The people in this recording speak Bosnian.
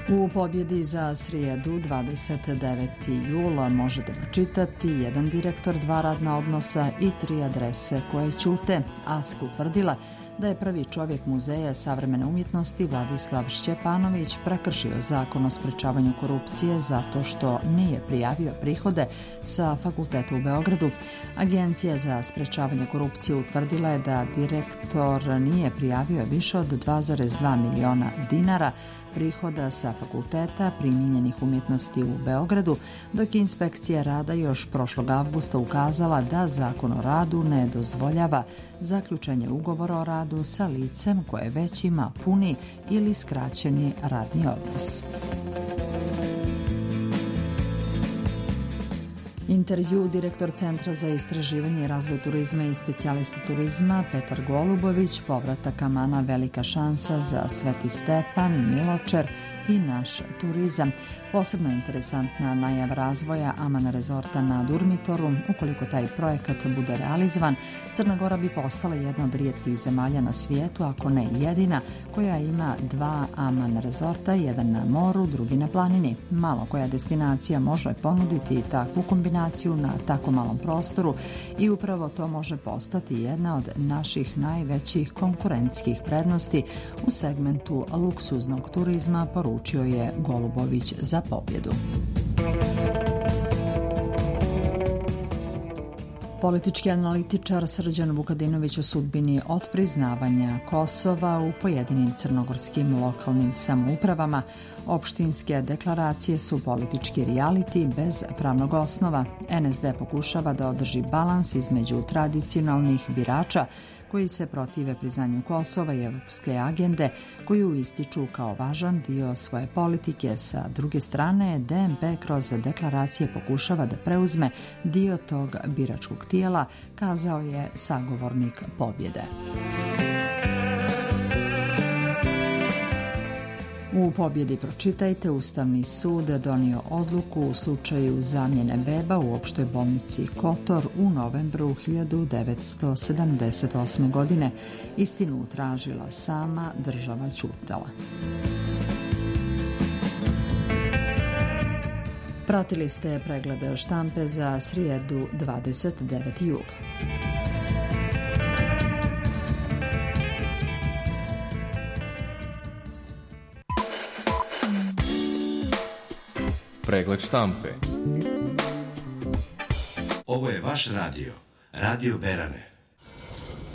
U pobjedi za srijedu 29. jula možete pročitati jedan direktor, 2 radna odnosa i 3 adrese koje ćute. ASK utvrdila da je prvi čovjek Muzeja savremene umjetnosti Vladislav Šćepanović prekršio zakon o sprečavanju korupcije zato što nije prijavio prihode sa fakulteta u Beogradu. Agencija za sprečavanje korupcije utvrdila je da direktor nije prijavio više od 2,2 miliona dinara prihoda sa fakulteta primijenjenih umjetnosti u Beogradu, dok je inspekcija rada još prošlog avgusta ukazala da Zakon o radu ne dozvoljava zaključenje ugovora o radu sa licem koje već ima puni ili skraćeni radni odnos. Intervju direktor Centra za istraživanje i razvoj turizma i specijalista turizma Petar Golubović, povratak Amana velika šansa za Sveti Stefan, Miločer i naš turizam. Posebno interesantna najava razvoja Aman rezorta na Durmitoru. Ukoliko taj projekat bude realizovan, Crna Gora bi postala jedna od rijetkih zemalja na svijetu, ako ne jedina, koja ima 2 Aman rezorta, jedan na moru, drugi na planini. Malo koja destinacija može ponuditi takvu kombinaciju na tako malom prostoru i upravo to može postati jedna od naših najvećih konkurentskih prednosti u segmentu luksuznog turizma, poručio je Golubović za pobjedu. Politički analitičar Srđan Vukadinović o sudbini otpriznavanja Kosova u pojedinim crnogorskim lokalnim samoupravama. Opštinske deklaracije su politički rijaliti bez pravnog osnova. NSD pokušava da održi balans između tradicionalnih birača koji se protive priznanju Kosova i evropske agende koju ističu kao važan dio svoje politike. Sa druge strane, DNP kroz deklaracije pokušava da preuzme dio tog biračkog tijela, kazao je sagovornik pobjede. U pobjedi pročitajte, Ustavni sud donio odluku u slučaju zamjene beba u opštoj bolnici Kotor u novembru 1978. godine. Istinu tražila sama, država ćutala. Pratili ste pregled štampe za srijedu 29. jula. Pregled štampe. Ovo je vaš radio, Radio Berane.